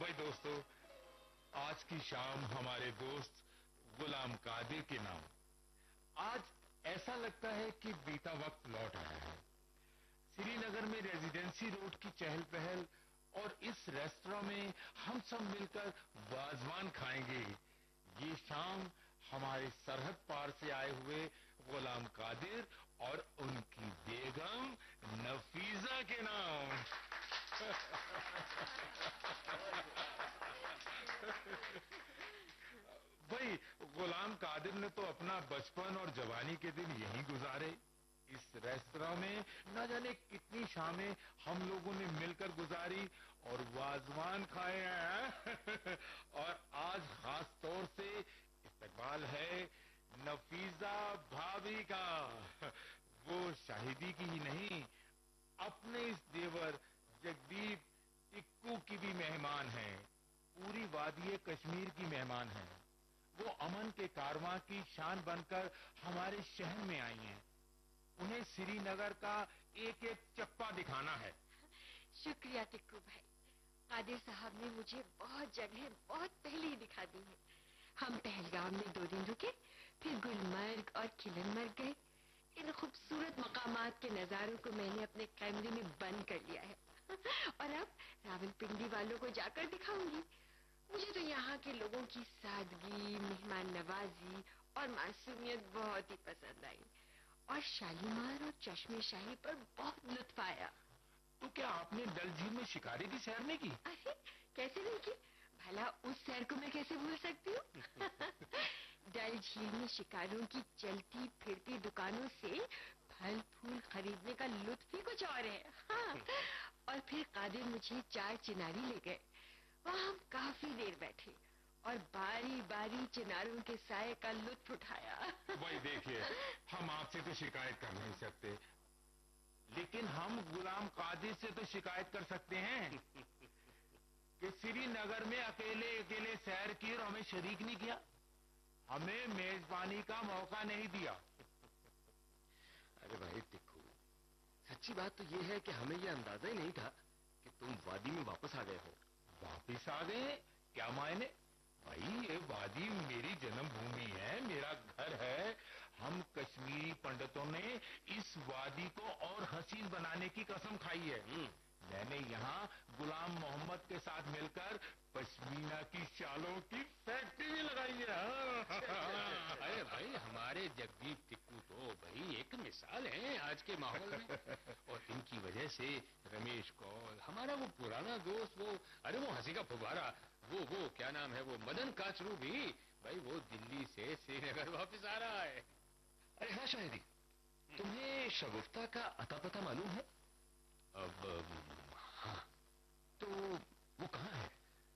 भाई दोस्तों, आज की शाम हमारे दोस्त गुलाम कादिर के नाम। आज ऐसा लगता है कि बीता वक्त लौट आया है। श्रीनगर में रेजिडेंसी रोड की चहल पहल और इस रेस्तरां में हम सब मिलकर वाजवान खाएंगे। ये शाम हमारे सरहद पार से आए हुए गुलाम कादिर और उनकी बेगम नफीजा के नाम। भाई, गुलाम कादिर ने तो अपना बचपन और जवानी के दिन यहीं गुजारे। इस रेस्तरां में न जाने कितनी शामें हम लोगों ने मिलकर गुजारी और वाजवान खाए हैं। और आज खास तौर से इस्तकबाल है नफीजा भाभी का। वो शाहिदी की ही नहीं, अपने इस देवर जगदीप टिक्कू की भी मेहमान है। पूरी वादी कश्मीर की मेहमान है। वो अमन के कारवां की शान बनकर हमारे शहर में आई हैं। उन्हें श्रीनगर का एक एक चप्पा दिखाना है। शुक्रिया टिक्कू भाई। कादिर साहब ने मुझे बहुत जगह बहुत पहले ही दिखा दी है। हम पहलगाम में 2 दिन रुके, फिर गुलमर्ग और किलनमर्ग गए। इन खूबसूरत मकामात के नजारों को मैंने अपने कैमरे में बंद कर लिया है। और अब रावलपिंडी वालों को जाकर दिखाऊंगी। मुझे तो यहाँ के लोगों की सादगी, मेहमान नवाजी और मासूमियत बहुत ही पसंद आई। और शालीमार और चश्मे शाही पर बहुत लुत्फ आया। तो क्या आपने डल झील में शिकारी की सैर नहीं की? अरे कैसे नहीं की? भला उस सैर को मैं कैसे भूल सकती हूँ? डल झील में शिकारियों की चलती फिरती दुकानों से फल फूल खरीदने का लुत्फ ही कुछ और है। हाँ। और फिर कादिर मुझे 4 चिनारी ले गए। वहाँ हम काफी देर बैठे और बारी बारी चिनारों के साये का लुत्फ उठाया। भाई देखिए, हम आपसे तो शिकायत कर नहीं सकते, लेकिन हम गुलाम कादिर से तो शिकायत कर सकते हैं कि श्रीनगर में अकेले अकेले सैर की और हमें शरीक नहीं किया, हमें मेजबानी का मौका नहीं दिया। अरे भाई टिक्कू, सच्ची बात तो ये है कि हमें ये अंदाजा ही नहीं था कि तुम वादी में वापस आ गए हो। वापिस आ गए? क्या मायने? भाई, ये वादी मेरी जन्मभूमि है, मेरा घर है। हम कश्मीरी पंडितों ने इस वादी को और हसीन बनाने की कसम खाई है। मैंने यहाँ गुलाम मोहम्मद के साथ मिलकर पश्मीना की शालों की फैक्ट्री भी लगाई है। अरे भाई, हमारे जगदीप टिक्कू तो भाई एक मिसाल है आज के माहौल में। और इनकी वजह से रमेश कौल, हमारा वो पुराना दोस्त, वो हंसी का फुब्बारा, वो क्या नाम है, वो मदन काचरू भी, भाई वो दिल्ली से श्रीनगर वापस आ रहा है। अरे हाँ शाहिदी, तुम्हें शगुफ्ता का अता पता मालूम है? अब हाँ, तो वो कहाँ है?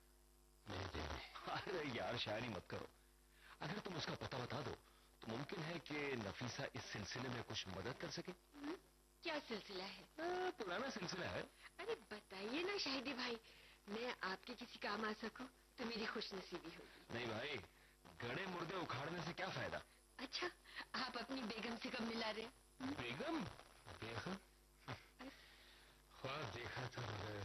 अरे यार शायरी मत करो। अगर तुम उसका पता बता दो तो मुमकिन है कि नफीसा इस सिलसिले में कुछ मदद कर सके। क्या सिलसिला है? पुराना सिलसिला है। अरे बताइए ना शाहिदी भाई, मैं आपके किसी काम आ सकूं तो मेरी खुशनसीबी होगी। नहीं भाई, गड़े मुर्दे उखाड़ने से क्या फायदा। अच्छा, आप अपनी बेगम से कब मिला रहे? बेगम? बेगम? ख्वाब देखा था मगर